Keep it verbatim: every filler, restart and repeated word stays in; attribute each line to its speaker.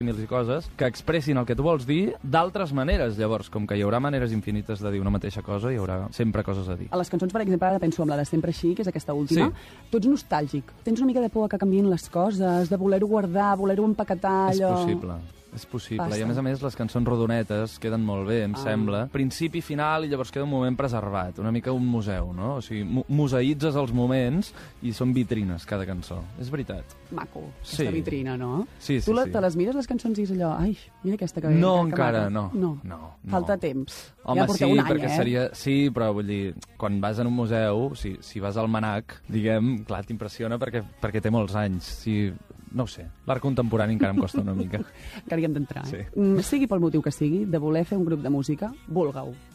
Speaker 1: i coses que expressin el que tu vols dir d'altres maneres. Llavors, com que hi haurà maneres infinites de dir una mateixa cosa, hi haurà sempre coses a dir.
Speaker 2: A les cançons, per exemple, ara penso en la de Sempre així, que és aquesta última.
Speaker 1: Sí.
Speaker 2: Tu ets nostàlgic. Tens una mica de por que canviïn les coses, de voler-ho guardar, voler-ho empaquetar, allò...
Speaker 1: És possible. És possible.
Speaker 2: Passa.
Speaker 1: I a més a més les cançons rodonetes queden molt bé, em
Speaker 2: Ah.
Speaker 1: sembla. Principi, final, i llavors queda un moment preservat. Una mica un museu, no? O sigui, mu museïtzes els moments i són vitrines, cada cançó. És veritat.
Speaker 2: Maco,
Speaker 1: Sí.
Speaker 2: aquesta vitrina, no?
Speaker 1: Sí, sí,
Speaker 2: tu la,
Speaker 1: sí.
Speaker 2: te les mires, les cançons, i és allò... Ai, mira aquesta que...
Speaker 1: No,
Speaker 2: que
Speaker 1: encara,
Speaker 2: maca.
Speaker 1: no.
Speaker 2: No.
Speaker 1: No, no.
Speaker 2: Falta temps.
Speaker 1: Home,
Speaker 2: ja porteu
Speaker 1: sí,
Speaker 2: un any,
Speaker 1: perquè
Speaker 2: eh?
Speaker 1: seria... Sí, però vull dir, quan vas en un museu, si, si vas al Manac, diguem, clar, t'impressiona perquè, perquè té molts anys. Si, no ho sé, l'art contemporani encara em costa una mica.
Speaker 2: Que hi hem d'entrar, eh?
Speaker 1: Sí.
Speaker 2: Mm, sigui pel motiu que sigui, de voler fer un grup de música, vulgueu.